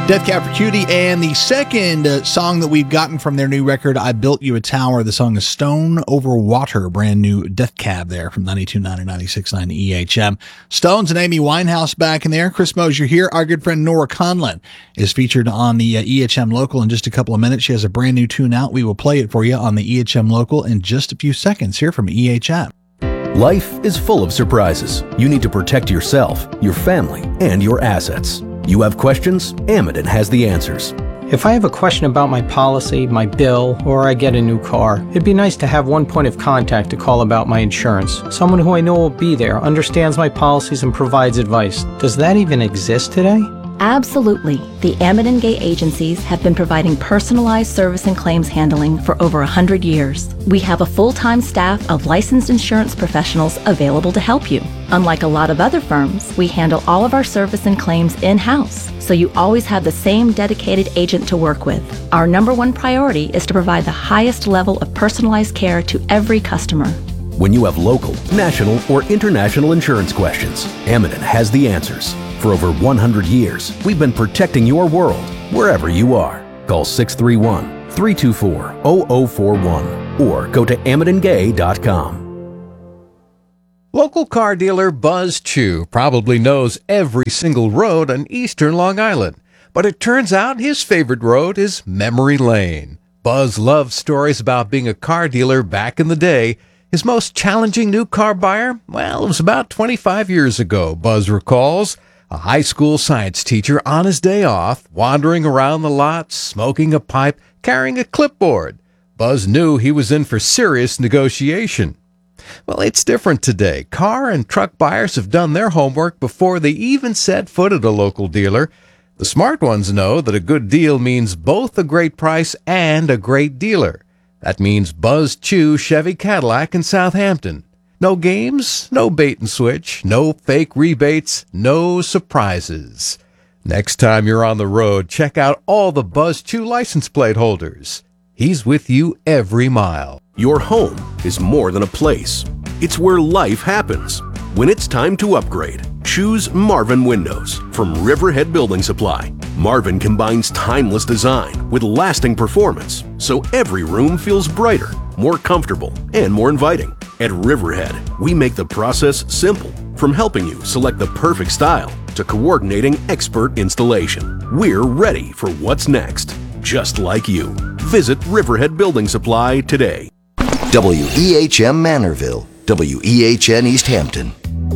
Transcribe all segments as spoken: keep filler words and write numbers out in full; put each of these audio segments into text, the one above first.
Death Cab for Cutie, and the second uh, song that we've gotten from their new record, I Built You a Tower. The song is Stone Over Water, brand new Death Cab there from ninety-two point nine and ninety-six point nine E H M. Stones and Amy Winehouse back in there. Chris Mosier here. Our good friend Nora Conlon is featured on the uh, E H M Local in just a couple of minutes. She has a brand new tune out. We will play it for you on the E H M Local in just a few seconds here from E H M. Life is full of surprises. You need to protect yourself, your family, and your assets. You have questions? Amidon has the answers. If I have a question about my policy, my bill, or I get a new car, it'd be nice to have one point of contact to call about my insurance. Someone who I know will be there, understands my policies, and provides advice. Does that even exist today? Absolutely. The Amidon Gay agencies have been providing personalized service and claims handling for over one hundred years. We have a full-time staff of licensed insurance professionals available to help you. Unlike a lot of other firms, we handle all of our service and claims in-house, so you always have the same dedicated agent to work with. Our number one priority is to provide the highest level of personalized care to every customer. When you have local, national, or international insurance questions, Amidon has the answers. For over one hundred years, we've been protecting your world, wherever you are. Call six three one, three two four, zero zero four one or go to amidon gay dot com. Local car dealer Buzz Chew probably knows every single road on eastern Long Island, but it turns out his favorite road is Memory Lane. Buzz loves stories about being a car dealer back in the day. His most challenging new car buyer? Well, it was about twenty-five years ago, Buzz recalls. A high school science teacher on his day off, wandering around the lot, smoking a pipe, carrying a clipboard. Buzz knew he was in for serious negotiation. Well, it's different today. Car and truck buyers have done their homework before they even set foot at a local dealer. The smart ones know that a good deal means both a great price and a great dealer. That means Buzz Chew Chevy Cadillac in Southampton. No games, no bait and switch, no fake rebates, no surprises. Next time you're on the road, check out all the Buzz Chew license plate holders. He's with you every mile. Your home is more than a place. It's where life happens. When it's time to upgrade, choose Marvin Windows from Riverhead Building Supply. Marvin combines timeless design with lasting performance, so every room feels brighter, more comfortable, and more inviting. At Riverhead, we make the process simple, from helping you select the perfect style to coordinating expert installation. We're ready for what's next, just like you. Visit Riverhead Building Supply today. W E H M Manorville, W E H N East Hampton.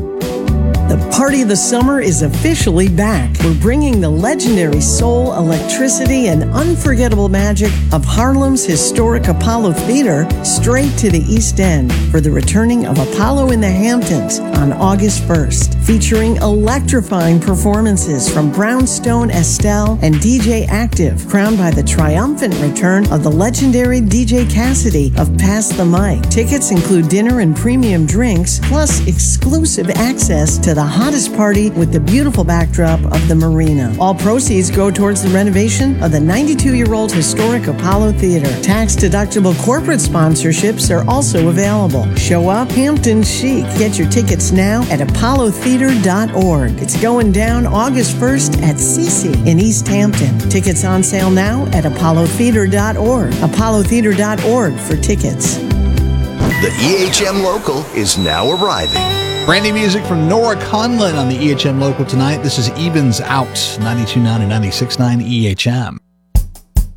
The party of the summer is officially back. We're bringing the legendary soul, electricity, and unforgettable magic of Harlem's historic Apollo Theater straight to the East End for the returning of Apollo in the Hamptons on August first, featuring electrifying performances from Brownstone Estelle and D J Active, crowned by the triumphant return of the legendary D J Cassidy of Pass the Mic. Tickets include dinner and premium drinks, plus exclusive access to the hottest party with the beautiful backdrop of the marina. All proceeds go towards the renovation of the ninety-two-year-old historic Apollo Theater. Tax-deductible corporate sponsorships are also available. Show up Hampton chic. Get your tickets now at apollo theater dot org. It's going down August first at Cece in East Hampton. Tickets on sale now at apollo theater dot org. apollo theater dot org for tickets. The E H M Local is now arriving. Brand new music from Nora Conlon on the E H M Local tonight. This is Evens Out, ninety-two point nine and ninety-six point nine E H M.